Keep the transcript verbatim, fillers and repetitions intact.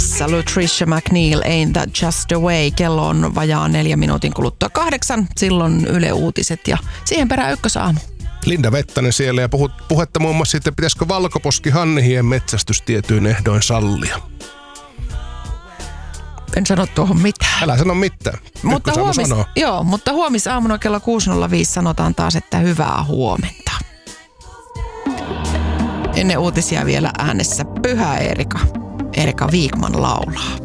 tässä Latricia McNeil, Ain't That Just the Way. Kello on vajaa neljä minuutin kuluttua kahdeksan. Silloin Yle Uutiset ja siihen perään ykkösaamu. Linda Vettanen siellä ja puhut, puhetta muun muassa siitä, pitäisikö valkoposki hannihien metsästys tietyin ehdoin sallia. En sano tuohon mitään. Älä sano mitään. Mutta, huomis, joo, mutta huomisaamuna kello kuusi nolla viisi sanotaan taas, että hyvää huomenta. Ennen uutisia vielä äänessä Pyhä Erika. Erika Viikman laulaa.